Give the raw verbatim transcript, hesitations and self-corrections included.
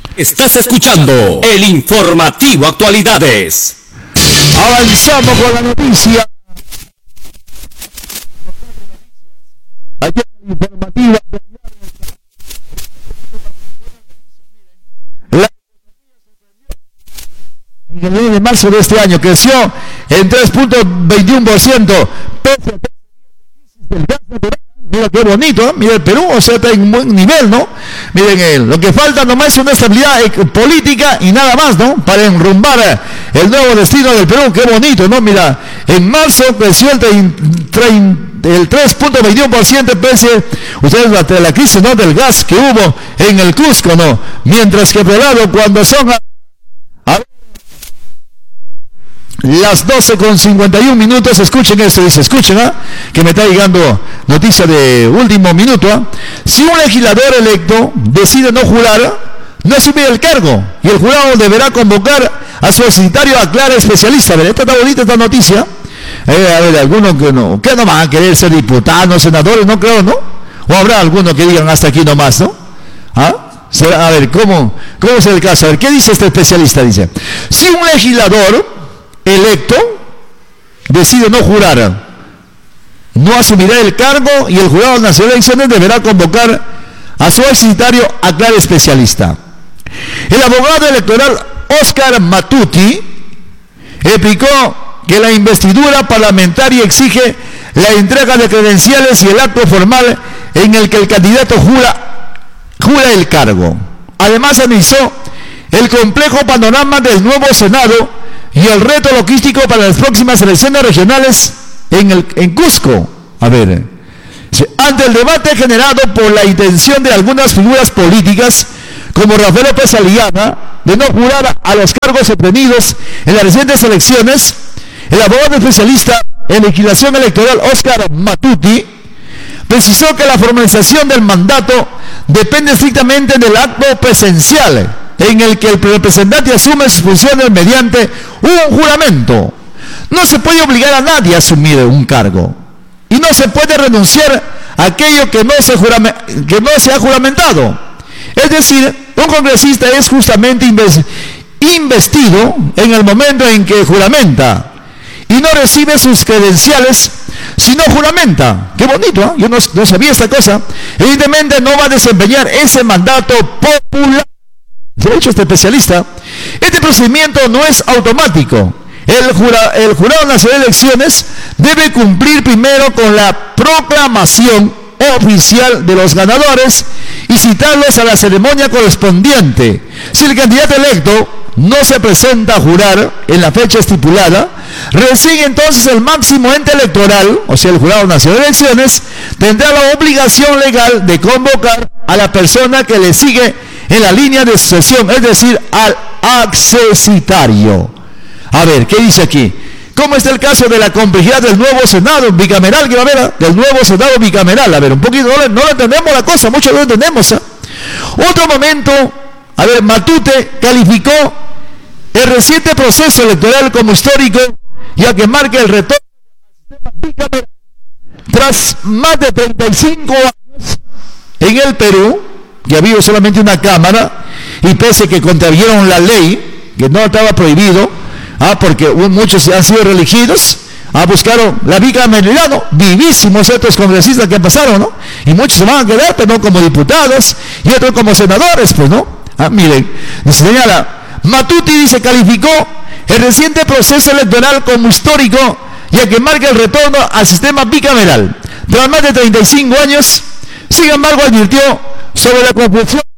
Estás escuchando el informativo Actualidades. Avanzamos con la noticia. Ayer el informativo la en el mes de marzo de este año creció en tres punto veintiuno por ciento pese a del gas natural. Mira qué bonito, ¿eh? Mira el Perú, o sea, está en un buen nivel, ¿no? Miren, eh, lo que falta nomás es una estabilidad eh, política y nada más, ¿no? Para enrumbar eh, el nuevo destino del Perú, qué bonito, ¿no? Mira, en marzo creció el, el tres punto veintiuno por ciento pese, ustedes, la, la crisis, ¿no? Del gas que hubo en el Cusco, ¿no? Mientras que por el lado, cuando son a, a las doce con cincuenta y uno minutos, escuchen esto, dice, escuchen, ¿eh? Que me está llegando noticia de último minuto, ¿eh? Si un legislador electo decide no jurar, no asume el cargo y el jurado deberá convocar a su secretario a aclarar especialista. A ver, esta está bonita esta noticia. Eh, a ver, algunos que no, que no van a querer ser diputados, senadores, no creo, ¿no? O habrá algunos que digan hasta aquí nomás, ¿no? ¿Ah? A ver, ¿cómo, cómo es el caso? A ver, ¿qué dice este especialista? Dice, si un legislador electo decide no jurar, no asumirá el cargo y el Jurado Nacional de Elecciones deberá convocar a su secretario a aclarar especialista. El abogado electoral Oscar Matuti explicó que la investidura parlamentaria exige la entrega de credenciales y el acto formal en el que el candidato jura, jura el cargo. Además analizó el complejo panorama del nuevo Senado y el reto logístico para las próximas elecciones regionales en, el, en Cusco. A ver, ante el debate generado por la intención de algunas figuras políticas, como Rafael López Aliaga, de no jurar a los cargos obtenidos en las recientes elecciones, el abogado especialista en legislación electoral Oscar Matuti precisó que la formalización del mandato depende estrictamente del acto presencial en el que el representante asume sus funciones mediante un juramento. No se puede obligar a nadie a asumir un cargo y no se puede renunciar a aquello que no se, jurame, que no se ha juramentado. Es decir, un congresista es justamente investido en el momento en que juramenta y no recibe sus credenciales si no juramenta. Qué bonito, ¿eh? Yo no, no sabía esta cosa. Evidentemente no va a desempeñar ese mandato popular. De hecho, este especialista, este procedimiento no es automático. El, jura, el Jurado Nacional de Elecciones debe cumplir primero con la proclamación oficial de los ganadores y citarlos a la ceremonia correspondiente. Si el candidato electo no se presenta a jurar en la fecha estipulada, recién entonces el máximo ente electoral, o sea el Jurado Nacional de Elecciones, tendrá la obligación legal de convocar a la persona que le sigue en la línea de sucesión, es decir, al accesitario. A ver, ¿qué dice aquí? ¿Cómo está el caso de la complejidad del nuevo Senado bicameral que va a haber? Del nuevo Senado bicameral. A ver, un poquito, no, no lo entendemos la cosa, muchos no lo entendemos. ¿eh? Otro momento, a ver, Matute calificó el reciente proceso electoral como histórico, ya que marca el retorno al sistema bicameral. Tras más de treinta y cinco años en el Perú, que había solamente una cámara, y pese que contravieron la ley, que no estaba prohibido, ah, porque muchos han sido reelegidos, ah, buscaron la bicameralidad, ¿no? Vivísimos estos congresistas que pasaron, ¿no? Y muchos se van a quedar, pero no como diputados, y otros como senadores, pues, ¿no? Ah, miren, nos señala, Matuti dice, calificó el reciente proceso electoral como histórico, ya que marca el retorno al sistema bicameral. Tras más de treinta y cinco años, sin embargo, advirtió sobre la confusión